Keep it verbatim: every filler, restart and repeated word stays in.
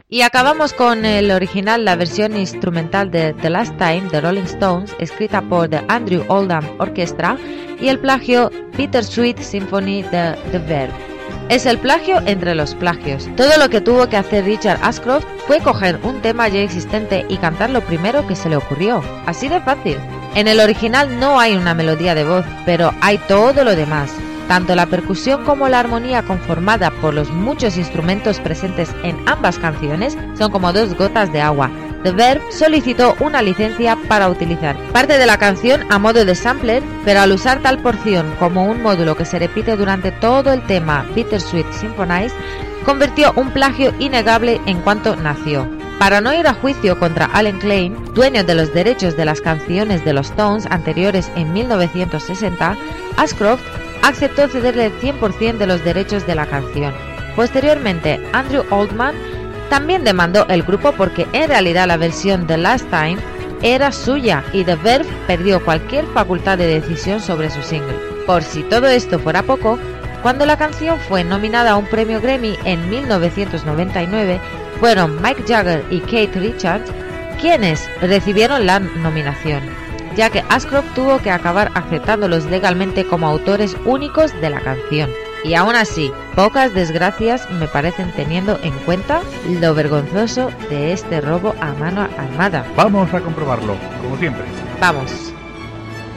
Y acabamos con el original, la versión instrumental de The Last Time de Rolling Stones, escrita por The Andrew Oldham Orchestra, y el plagio Bittersweet Symphony de The Verve. Es el plagio entre los plagios. Todo lo que tuvo que hacer Richard Ashcroft fue coger un tema ya existente y cantar lo primero que se le ocurrió. Así de fácil. En el original no hay una melodía de voz, pero hay todo lo demás. Tanto la percusión como la armonía, conformada por los muchos instrumentos presentes en ambas canciones, son como dos gotas de agua. The Verve solicitó una licencia para utilizar parte de la canción a modo de sampler, pero al usar tal porción como un módulo que se repite durante todo el tema Bittersweet Symphony, convirtió un plagio innegable en cuanto nació. Para no ir a juicio contra Allen Klein, dueño de los derechos de las canciones de los Stones anteriores en mil novecientos sesenta, Ashcroft aceptó cederle el cien por ciento de los derechos de la canción. Posteriormente, Andrew Oldham también demandó el grupo porque en realidad la versión de Last Time era suya y The Verve perdió cualquier facultad de decisión sobre su single. Por si todo esto fuera poco, cuando la canción fue nominada a un premio Grammy en mil novecientos noventa y nueve, fueron Mick Jagger y Keith Richards quienes recibieron la nominación, ya que Ashcroft tuvo que acabar aceptándolos legalmente como autores únicos de la canción. Y aún así, pocas desgracias me parecen teniendo en cuenta lo vergonzoso de este robo a mano armada. Vamos a comprobarlo, como siempre. Vamos.